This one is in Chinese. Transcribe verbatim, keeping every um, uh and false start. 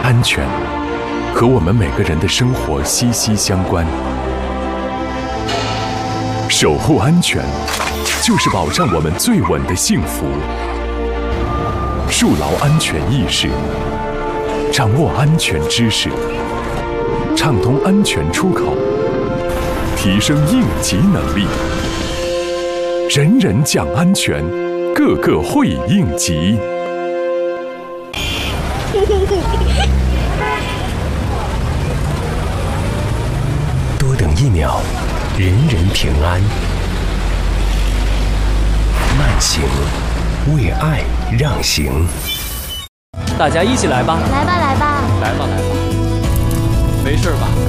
安全和我们每个人的生活息息相关。守护安全，就是保障我们最稳的幸福。树牢安全意识，掌握安全知识，畅通安全出口，提升应急能力，人人讲安全，个个会应急。 多等一秒，人人平安。慢行，为爱让行。 大家一起来吧！ 来吧，来吧， 来吧，来吧，没事吧？